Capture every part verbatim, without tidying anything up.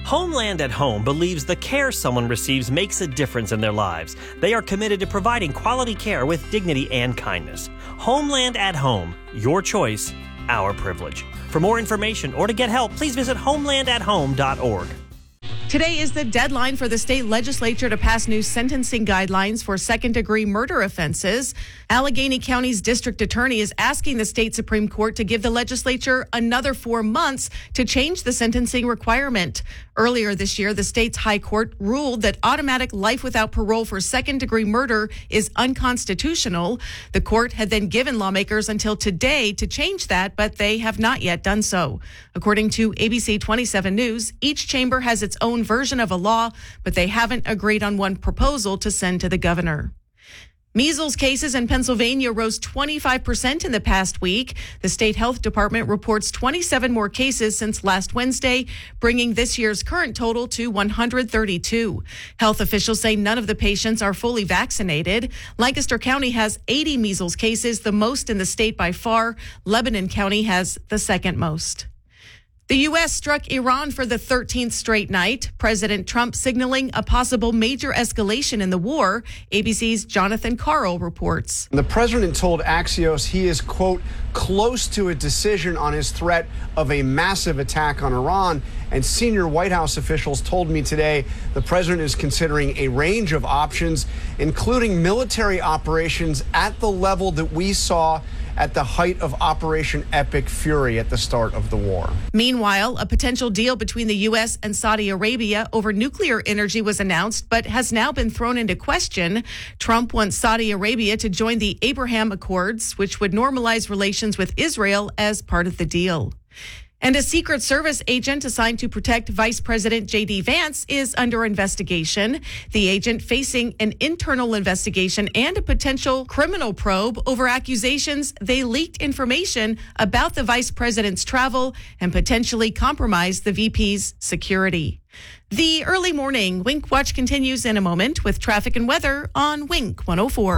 Homeland at Home believes the care someone receives makes a difference in their lives. They are committed to providing quality care with dignity and kindness. Homeland at Home, your choice, our privilege. For more information or to get help, please visit homeland at home dot org. Today is the deadline for the state legislature to pass new sentencing guidelines for second-degree murder offenses. Allegheny County's district attorney is asking the state Supreme Court to give the legislature another four months to change the sentencing requirement. Earlier this year, the state's high court ruled that automatic life without parole for second-degree murder is unconstitutional. The court had then given lawmakers until today to change that, but they have not yet done so. According to A B C twenty-seven News, each chamber has its own version of a law, but they haven't agreed on one proposal to send to the governor. Measles cases in Pennsylvania rose twenty-five percent in the past week. The state health department reports twenty-seven more cases since last Wednesday, bringing this year's current total to one hundred thirty-two. Health officials say none of the patients are fully vaccinated. Lancaster County has eighty measles cases, the most in the state by far. Lebanon County has the second most. The U S struck Iran for the thirteenth straight night. President Trump signaling a possible major escalation in the war. A B C's Jonathan Carl reports. The president told Axios he is, quote, close to a decision on his threat of a massive attack on Iran. And senior White House officials told me today the president is considering a range of options, including military operations at the level that we saw at the height of Operation Epic Fury at the start of the war. Meanwhile, a potential deal between the U S and Saudi Arabia over nuclear energy was announced, but has now been thrown into question. Trump wants Saudi Arabia to join the Abraham Accords, which would normalize relations with Israel as part of the deal. And a Secret Service agent assigned to protect Vice President J D Vance is under investigation. The agent facing an internal investigation and a potential criminal probe over accusations they leaked information about the vice president's travel and potentially compromised the V P's security. The early morning Wink Watch continues in a moment with traffic and weather on Wink one oh four.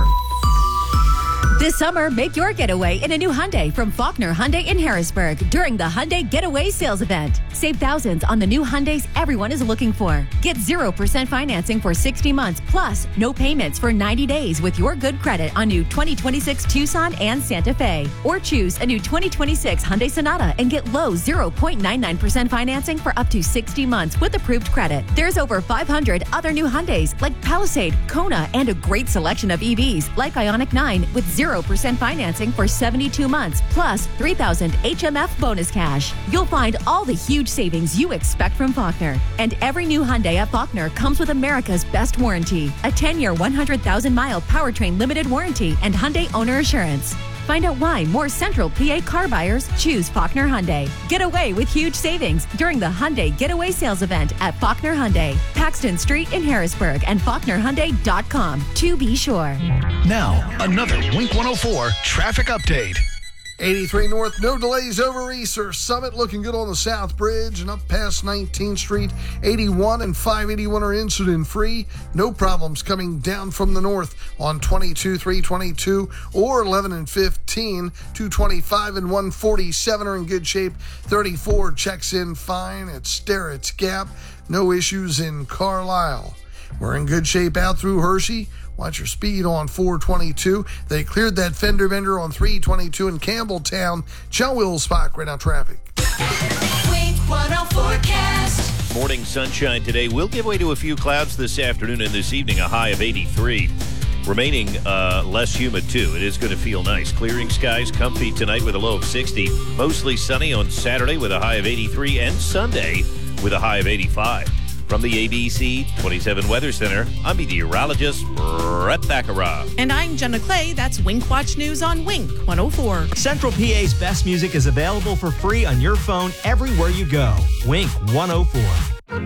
This summer, make your getaway in a new Hyundai from Faulkner Hyundai in Harrisburg during the Hyundai Getaway Sales Event. Save thousands on the new Hyundais everyone is looking for. Get zero percent financing for sixty months, plus no payments for ninety days with your good credit on new twenty twenty-six Tucson and Santa Fe. Or choose a new twenty twenty-six Hyundai Sonata and get low zero point nine nine percent financing for up to sixty months with approved credit. There's over five hundred other new Hyundais like Palisade, Kona, and a great selection of E Vs like Ioniq nine with zero percent financing for seventy-two months, plus three thousand H M F bonus cash. You'll find all the huge savings you expect from Faulkner. And every new Hyundai at Faulkner comes with America's best warranty, a ten-year, one hundred thousand mile powertrain limited warranty, and Hyundai owner assurance. Find out why more Central P A car buyers choose Faulkner Hyundai. Get away with huge savings during the Hyundai Getaway Sales Event at Faulkner Hyundai, Paxton Street in Harrisburg, and Faulkner Hyundai dot com to be sure. Now, another Wink one oh four traffic update. eighty-three North, no delays over Easter Summit, looking good on the South Bridge and up past nineteenth Street. eighty-one and five eighty-one are incident-free. No problems coming down from the north on twenty-two, three twenty-two, or eleven and fifteen. two twenty-five and one forty-seven are in good shape. thirty-four checks in fine at Sterrett's Gap. No issues in Carlisle. We're in good shape out through Hershey. Watch your speed on four twenty-two. They cleared that fender bender on three twenty-two in Campbelltown. John Will Spock, right now traffic. Wink one oh forecast. Morning sunshine today. We'll give way to a few clouds this afternoon and this evening, a high of eighty-three. Remaining uh, less humid, too. It is going to feel nice. Clearing skies, comfy tonight with a low of sixty. Mostly sunny on Saturday with a high of eighty-three, and Sunday with a high of eighty-five. From the A B C twenty-seven Weather Center, I'm meteorologist Brett Baccarat. And I'm Jenna Clay. That's Wink Watch News on Wink one oh four. Central P A's best music is available for free on your phone everywhere you go. Wink one oh four.